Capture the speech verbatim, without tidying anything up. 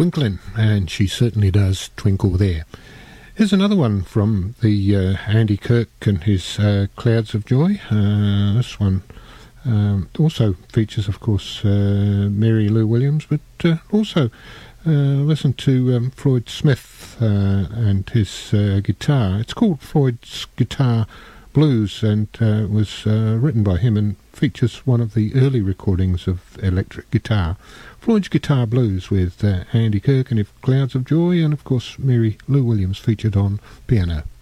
twinkling, and she certainly does twinkle there. Here's another one from the uh, Andy Kirk and his uh, Clouds of Joy. Uh, this one um, also features, of course, uh, Mary Lou Williams, but uh, also uh, listen to um, Floyd Smith uh, and his uh, guitar. It's called Floyd's Guitar Blues, and uh, was uh, written by him and features one of the early recordings of electric guitar. Floyd's Guitar Blues with uh, Andy Kirk and his Clouds of Joy, and of course Mary Lou Williams featured on piano.